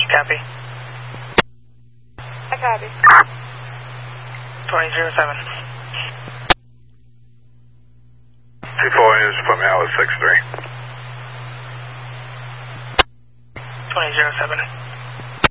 Copy. I copy. 2007. 2-4 News, put me out with 6-3. 2007.